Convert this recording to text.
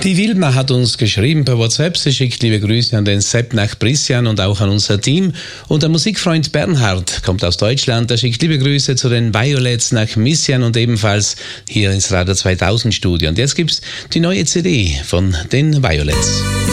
Die Wilma hat uns geschrieben per WhatsApp. Sie schickt liebe Grüße an den Sepp nach Brissian und auch an unser Team. Und der Musikfreund Bernhard kommt aus Deutschland. Er schickt liebe Grüße zu den Violets nach Missian und ebenfalls hier ins Radio 2000 Studio. Und jetzt gibt's die neue CD von den Violets.